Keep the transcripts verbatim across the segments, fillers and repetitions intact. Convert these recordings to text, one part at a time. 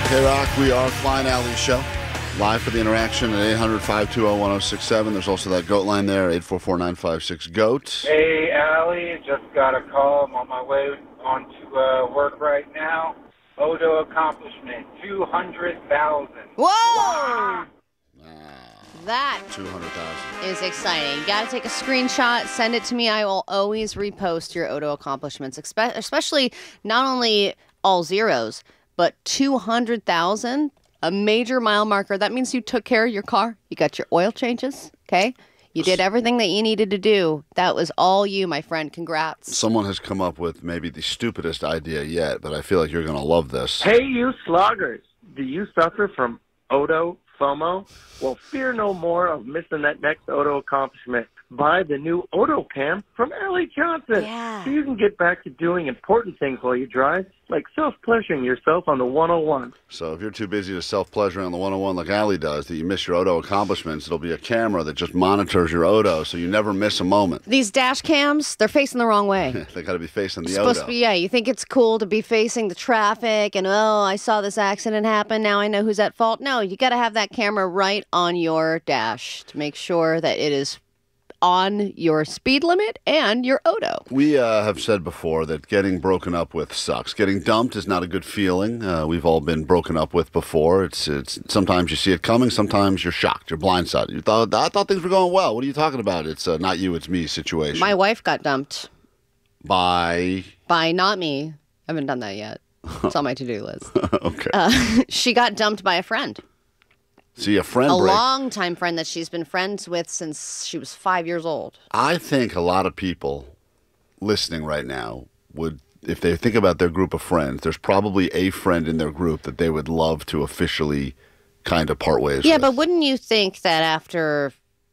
K-Rock, we are Flying Alley Show. Live for the interaction at eight hundred, five two zero, one zero six seven. There's also that GOAT line there, eight four four, nine five six, GOAT. Hey, Allie, just got a call. I'm on my way on to uh, work right now. Odo accomplishment, two hundred thousand. Whoa! Ah, That two hundred thousand. is exciting. You got to take a screenshot, send it to me. I will always repost your Odo accomplishments, espe- especially not only all zeros, but two hundred thousand, a major mile marker. That means you took care of your car. You got your oil changes, okay? You did everything that you needed to do. That was all you, my friend. Congrats. Someone has come up with maybe the stupidest idea yet, but I feel like you're going to love this. Hey, you sloggers. Do you suffer from Odo FOMO? Well, fear no more of missing that next Odo accomplishment. Buy the new Odo Cam from Allie Johnson. Yeah. So you can get back to doing important things while you drive, like self-pleasuring yourself on the one oh one. So if you're too busy to self-pleasure on the one oh one like Allie does, that you miss your Odo accomplishments, it'll be a camera that just monitors your Odo so you never miss a moment. These dash cams, they're facing the wrong way. They got to be facing the It's Odo. supposed to be, yeah, you think it's cool to be facing the traffic and, oh, I saw this accident happen. Now I know who's at fault. No, you got to have that camera right on your dash to make sure that it is on your speed limit and your Odo. We uh, have said before that getting broken up with sucks. Getting dumped is not a good feeling. Uh, we've all been broken up with before. It's it's sometimes you see it coming. Sometimes you're shocked. You're blindsided. You thought I thought things were going well. What are you talking about? It's uh, not you. It's me situation. My wife got dumped By by not me. I haven't done that yet. It's on my to-do list. okay. Uh, she got dumped by a friend. See a friend A break. longtime friend that she's been friends with since she was five years old. I think a lot of people listening right now would, if they think about their group of friends, there's probably a friend in their group that they would love to officially kind of part ways Yeah, with. but wouldn't you think that after,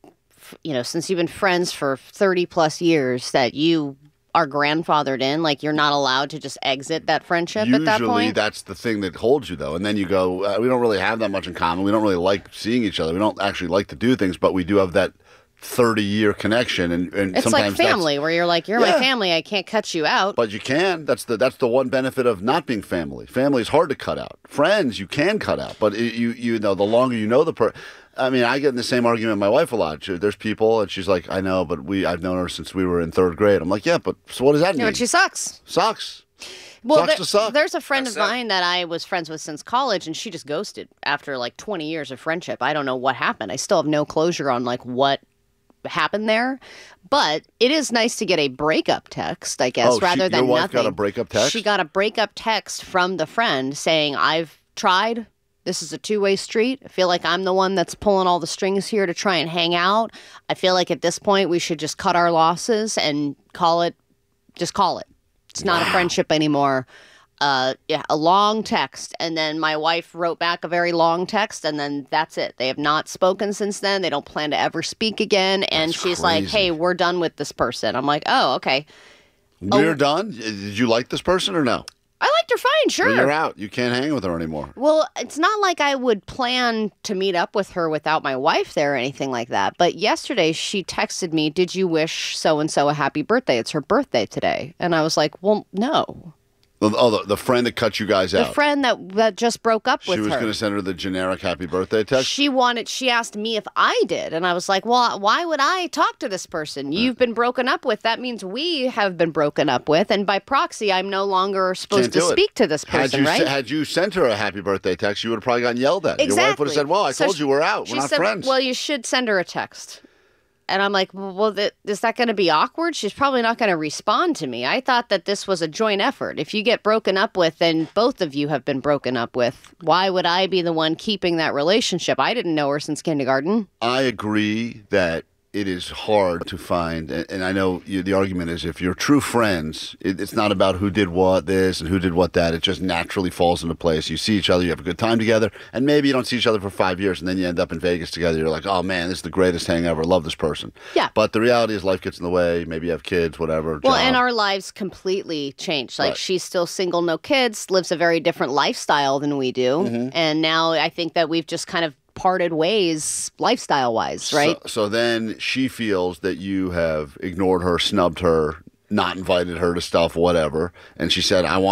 you know, since you've been friends for thirty plus years, that you are grandfathered in, like you're not allowed to just exit that friendship Usually, at that point? that's the thing that holds you, though. And then you go, uh, we don't really have that much in common. We don't really like seeing each other. We don't actually like to do things, but we do have that thirty-year connection. And, and It's like sometimes that's- family, where you're like, you're Yeah. my family, I can't cut you out. But you can. That's the that's the one benefit of not being family. Family is hard to cut out. Friends you can cut out, but it, you you know the longer you know the person. I mean, I get in the same argument with my wife a lot. She, there's people, and she's like, "I know, but we I've known her since we were in third grade." I'm like, "Yeah, but so what does that You mean?" know, but she sucks. Sucks. Well, Sucks there- to suck. there's a friend That's of it. mine that I was friends with since college, and she just ghosted after like twenty years of friendship. I don't know what happened. I still have no closure on like what happened there. But it is nice to get a breakup text, I guess, Oh, she- rather your than wife nothing. got a breakup text? She got a breakup text from the friend saying, "I've tried. This is a two-way street. I feel like I'm the one that's pulling all the strings here to try and hang out. I feel like at this point we should just cut our losses and call it, just call it. It's not a friendship anymore." Uh, yeah, a long text. And then my wife wrote back a very long text, and then that's it. They have not spoken since then. They don't plan to ever speak again. And That's she's like, crazy. "Hey, we're done with this person." I'm like, "Oh, okay." We're Oh. done. Did you like this person or no? I liked her fine, sure. Well, you're out. You can't hang with her anymore. Well, it's not like I would plan to meet up with her without my wife there or anything like that. But yesterday she texted me, "Did you wish so-and-so a happy birthday? It's her birthday today." And I was like, "Well, no." Oh, the, the friend that cut you guys The out. friend that that just broke up with she was her. going to send her the generic happy birthday text. She wanted, she asked me if I did. And I was like, well, why would I talk to this person? You've been broken up with. That means we have been broken up with. And by proxy, I'm no longer supposed Can't to do it. speak to this Had person, you, right? se- had you sent her a happy birthday text, you would have probably gotten yelled at. Exactly. Your wife would have said, well, I So told she- you we're out. she We're not said, friends. well, you should send her a text. And I'm like, well, well th- is that going to be awkward? She's probably not going to respond to me. I thought that this was a joint effort. If you get broken up with, then both of you have been broken up with. Why would I be the one keeping that relationship? I didn't know her since kindergarten. I agree that it is hard to find, and, and I know you, the argument is if you're true friends, it, it's not about who did what this and who did what that. It just naturally falls into place. You see each other, you have a good time together, and maybe you don't see each other for five years, and then you end up in Vegas together. You're like, oh man, this is the greatest hang ever. Love this person. Yeah. But the reality is life gets in the way. Maybe you have kids, whatever. Well, job. and our lives completely changed. Like Right. she's still single, no kids, lives a very different lifestyle than we do. Mm-hmm. And now I think that we've just kind of parted ways lifestyle wise, right? So, so then she feels that you have ignored her, snubbed her, not invited her to stuff, whatever. And she said, I want out.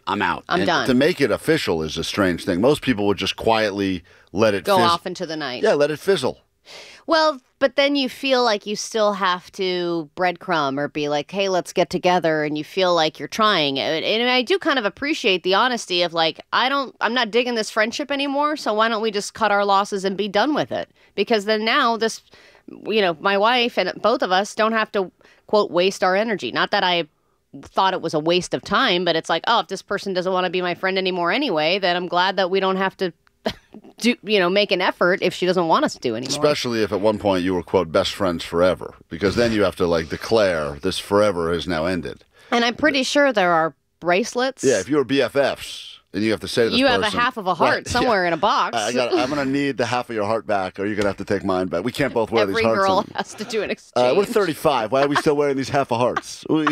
I'm out. I'm and done. To make it official is a strange thing. Most people would just quietly let it Go fizz- off into the night. Yeah, let it fizzle. Well, but then you feel like you still have to breadcrumb or be like, hey, let's get together. And you feel like you're trying. And, and I do kind of appreciate the honesty of like, I don't, I'm not digging this friendship anymore. So why don't we just cut our losses and be done with it? Because then now this, you know, my wife and both of us don't have to, quote, waste our energy. Not that I thought it was a waste of time, but it's like, oh, if this person doesn't want to be my friend anymore anyway, then I'm glad that we don't have to do, you know, make an effort if she doesn't want us to do anymore. Especially if at one point you were, quote, best friends forever, because then you have to like declare this forever has now ended. And I'm pretty sure there are bracelets. Yeah, if you were B F Fs and you have to say to this you person, have a half of a heart right, somewhere yeah, in a box. I got, I'm going to need the half of your heart back, or you're going to have to take mine back. We can't both wear Every these hearts. girl and- has to do an exchange. Uh, we're thirty-five. Why are we still wearing these half of hearts? We,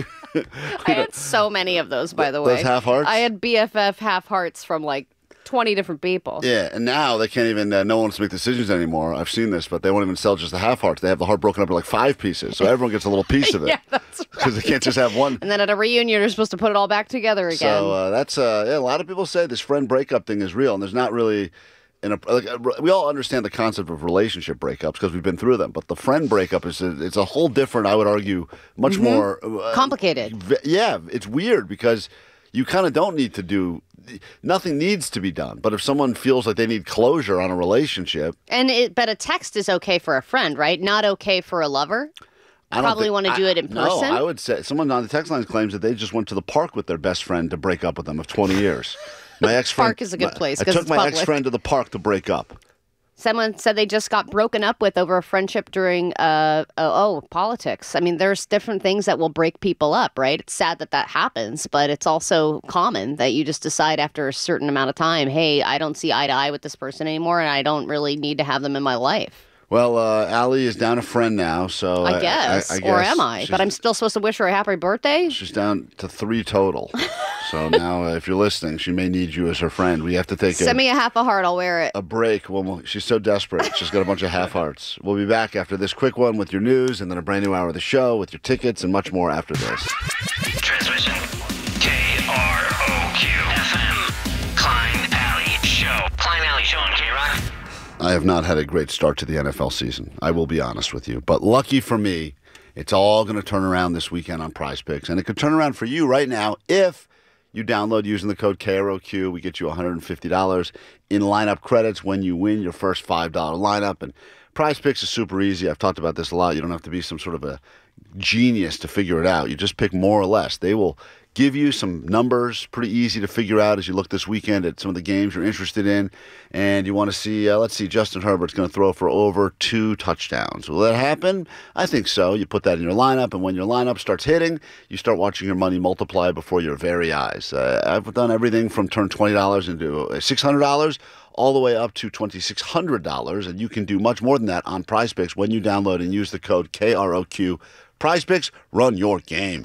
I had so many of those, by the way. Those half hearts? I had B F F half hearts from like twenty different people. yeah, and now they can't even, uh, no one wants to make decisions anymore. I've seen this, but they won't even sell just the half hearts. They have the heart broken up into like five pieces, so everyone gets a little piece of it. Yeah, that's right. Because they can't just have one. And then at a reunion, you're supposed to put it all back together again. So uh, that's, uh, yeah, a lot of people say this friend breakup thing is real, and there's not really, in a, like, uh, we all understand the concept of relationship breakups because we've been through them, but the friend breakup is a, it's a whole different, I would argue, much Mm-hmm. more uh, Complicated. v- Yeah, it's weird because you kind of don't need to do. Nothing needs to be done, but if someone feels like they need closure on a relationship, And it, but a text is okay for a friend, right? Not okay for a lover. I don't Probably think- wanna do I- it in No, person? I would say someone on the text lines claims that they just went to the park with their best friend to break up with them of twenty years. My ex friend Park is a good place I 'cause took it's my public. ex friend to the park to break up. Someone said they just got broken up with over a friendship during, uh, oh, oh, politics. I mean, there's different things that will break people up, right? It's sad that that happens, but it's also common that you just decide after a certain amount of time, hey, I don't see eye to eye with this person anymore, and I don't really need to have them in my life. Well, uh, Allie is down a friend now, so I guess, I, I or guess am I? she's- But I'm still supposed to wish her a happy birthday? She's down to three total. So now, uh, if you're listening, she may need you as her friend. We have to take Send a, me a half a heart, I'll wear it. a break. When we'll, she's so desperate. She's got a bunch of half hearts. We'll be back after this quick one with your news, and then a brand new hour of the show with your tickets and much more after this. Transmission K R O Q F M. Klein Alley Show. Klein Alley Show on K-Rock. I have not had a great start to the N F L season. I will be honest with you. But lucky for me, it's all going to turn around this weekend on Prize Picks. And it could turn around for you right now if you download using the code K R O Q. We get you one hundred fifty dollars in lineup credits when you win your first five dollar lineup. And Prize Picks is super easy. I've talked about this a lot. You don't have to be some sort of a genius to figure it out. You just pick more or less. They will give you some numbers, pretty easy to figure out as you look this weekend at some of the games you're interested in. And you want to see, uh, let's see, Justin Herbert's going to throw for over two touchdowns. Will that happen? I think so. You put that in your lineup, and when your lineup starts hitting, you start watching your money multiply before your very eyes. Uh, I've done everything from turn twenty dollars into six hundred dollars all the way up to two thousand six hundred dollars, and you can do much more than that on Prize Picks when you download and use the code K R O Q. Prize Picks, run your game.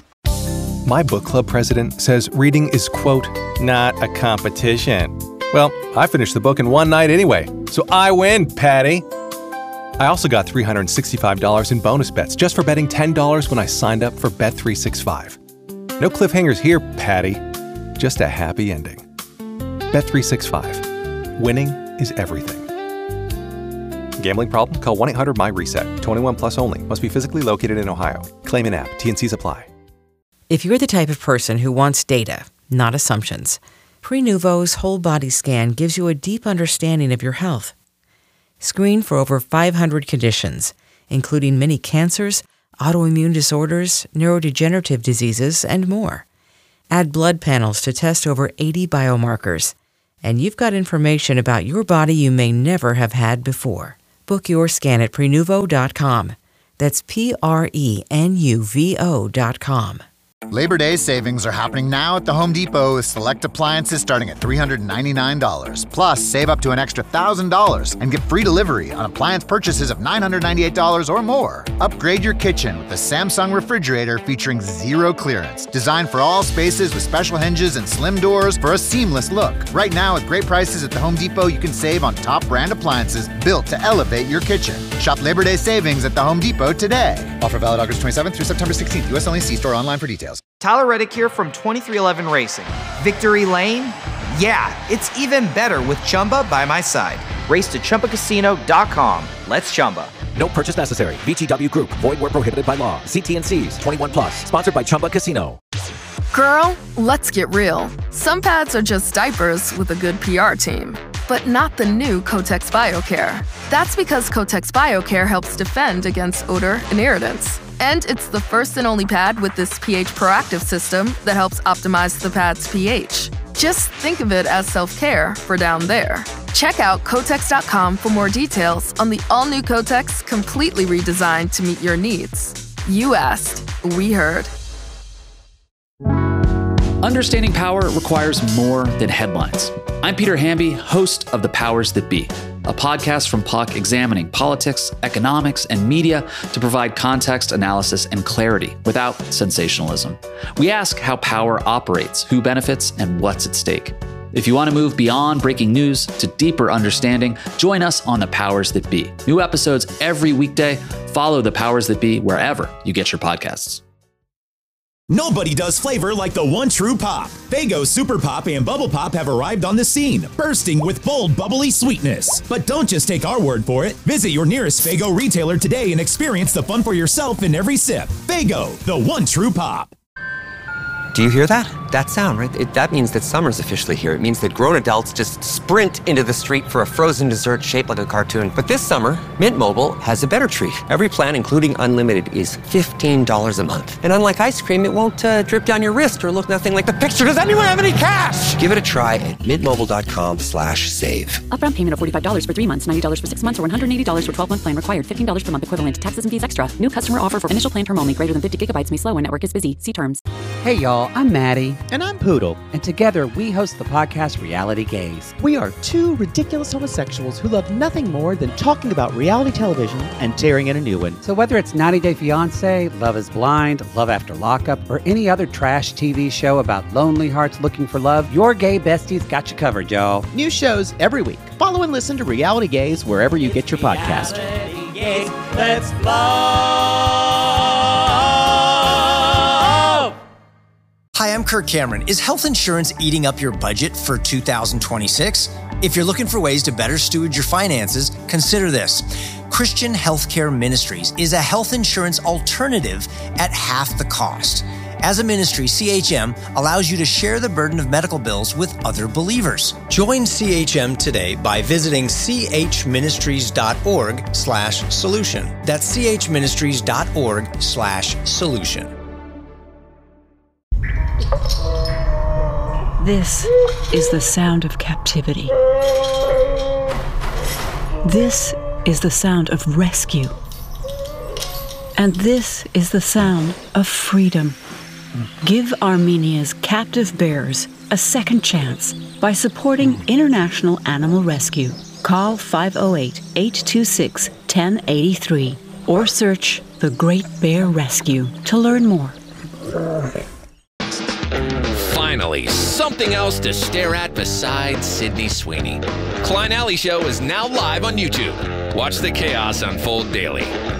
My book club president says reading is, quote, not a competition. Well, I finished the book in one night anyway, so I win, Patty. I also got three hundred sixty-five dollars in bonus bets just for betting ten dollars when I signed up for Bet three sixty-five. No cliffhangers here, Patty. Just a happy ending. Bet three sixty-five. Winning is everything. Gambling problem? Call one eight hundred my reset. twenty-one plus only. Must be physically located in Ohio. Claim in app. T N Cs apply. If you're the type of person who wants data, not assumptions, Prenuvo's whole body scan gives you a deep understanding of your health. Screen for over five hundred conditions, including many cancers, autoimmune disorders, neurodegenerative diseases, and more. Add blood panels to test over eighty biomarkers, and you've got information about your body you may never have had before. Book your scan at Prenuvo dot com. That's P R E N U V O dot com. Labor Day savings are happening now at the Home Depot with select appliances starting at three hundred ninety-nine dollars. Plus, save up to an extra one thousand dollars and get free delivery on appliance purchases of nine hundred ninety-eight dollars or more. Upgrade your kitchen with the Samsung refrigerator featuring zero clearance. Designed for all spaces with special hinges and slim doors for a seamless look. Right now, with great prices at the Home Depot, you can save on top brand appliances built to elevate your kitchen. Shop Labor Day savings at the Home Depot today. Offer valid August twenty-seventh through September sixteenth. U S only. See store online for details. Tyler Reddick here from twenty-three eleven Racing. Victory Lane? Yeah, it's even better with Chumba by my side. Race to Chumba Casino dot com. Let's Chumba. No purchase necessary. V G W Group. Void where prohibited by law. See T N Cs. twenty-one plus. Sponsored by Chumba Casino. Girl, let's get real. Some pads are just diapers with a good P R team. But not the new Kotex BioCare. That's because Kotex BioCare helps defend against odor and irritants. And it's the first and only pad with this pH proactive system that helps optimize the pad's pH. Just think of it as self-care for down there. Check out Kotex dot com for more details on the all-new Kotex, completely redesigned to meet your needs. You asked, we heard. Understanding power requires more than headlines. I'm Peter Hamby, host of The Powers That Be, a podcast from Puck examining politics, economics, and media to provide context, analysis, and clarity without sensationalism. We ask how power operates, who benefits, and what's at stake. If you want to move beyond breaking news to deeper understanding, join us on The Powers That Be. New episodes every weekday. Follow The Powers That Be wherever you get your podcasts. Nobody does flavor like the one true pop. Faygo Super Pop and Bubble Pop have arrived on the scene, bursting with bold, bubbly sweetness. But don't just take our word for it. Visit your nearest Faygo retailer today and experience the fun for yourself in every sip. Faygo, the one true pop. Do you hear that? That sound, right? It, that means that summer's officially here. It means that grown adults just sprint into the street for a frozen dessert shaped like a cartoon. But this summer, Mint Mobile has a better treat. Every plan, including unlimited, is fifteen dollars a month. And unlike ice cream, it won't uh, drip down your wrist or look nothing like the picture. Does anyone have any cash? Give it a try at mintmobile.com slash save. Upfront payment of forty-five dollars for three months, ninety dollars for six months, or one hundred eighty dollars for twelve-month plan required. fifteen dollars per month equivalent. Taxes and fees extra. New customer offer for initial plan term only. Greater than fifty gigabytes may slow when network is busy. See terms. Hey y'all, I'm Maddie. And I'm Poodle. And together we host the podcast Reality Gaze. We are two ridiculous homosexuals who love nothing more than talking about reality television and tearing in a new one. So whether it's ninety day fiancé, Love is Blind, Love After Lockup, or any other trash T V show about lonely hearts looking for love, your gay besties got you covered, y'all. New shows every week. Follow and listen to Reality Gaze wherever you get your podcast. Reality Gaze, let's love! Hi, I'm Kirk Cameron. Is health insurance eating up your budget for two thousand twenty-six? If you're looking for ways to better steward your finances, consider this. Christian Healthcare Ministries is a health insurance alternative at half the cost. As a ministry, C H M allows you to share the burden of medical bills with other believers. Join C H M today by visiting chministries.org slash solution. That's chministries.org slash solution. This is the sound of captivity. This is the sound of rescue. And this is the sound of freedom. Give Armenia's captive bears a second chance by supporting International Animal Rescue. Call five oh eight, eight two six, one oh eight three or search The Great Bear Rescue to learn more. Finally, something else to stare at besides Sydney Sweeney. Klein Alley Show is now live on YouTube. Watch the chaos unfold daily.